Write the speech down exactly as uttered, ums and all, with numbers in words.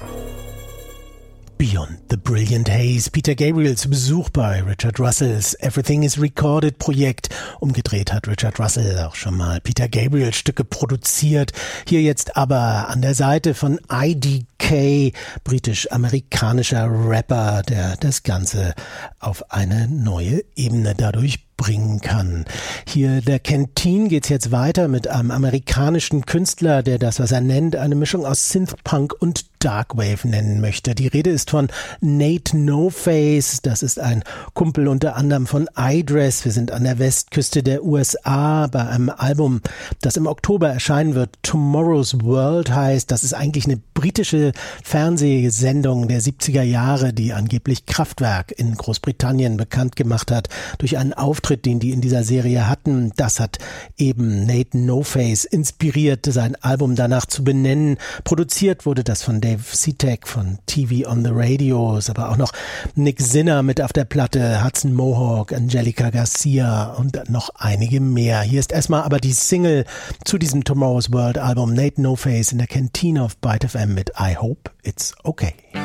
Beyond the Brilliant Haze, Peter Gabriel zu Besuch bei Richard Russells Everything is Recorded Projekt. Umgedreht hat Richard Russell auch schon mal Peter Gabriel Stücke produziert. Hier jetzt aber an der Seite von I D K, britisch-amerikanischer Rapper, der das Ganze auf eine neue Ebene dadurch bringen kann. Hier der Canteen geht's jetzt weiter mit einem amerikanischen Künstler, der das, was er nennt, eine Mischung aus Synthpunk und Darkwave nennen möchte. Die Rede ist von Nate No Face. Das ist ein Kumpel unter anderem von Idris. Wir sind an der Westküste der U S A bei einem Album, das im Oktober erscheinen wird. Tomorrow's World heißt. Das ist eigentlich eine britische Fernsehsendung der siebziger Jahre, die angeblich Kraftwerk in Großbritannien bekannt gemacht hat durch einen Auftritt, den die in dieser Serie hatten. Das hat eben Nate No Face inspiriert, sein Album danach zu benennen. Produziert wurde das von Dave Sitek von T V on the Radio, ist aber auch noch Nick Sinner mit auf der Platte, Hudson Mohawk, Angelica Garcia und noch einige mehr. Hier ist erstmal aber die Single zu diesem Tomorrow's World Album, Nate No Face in der Kantine auf Byte F M mit I Hope It's Okay.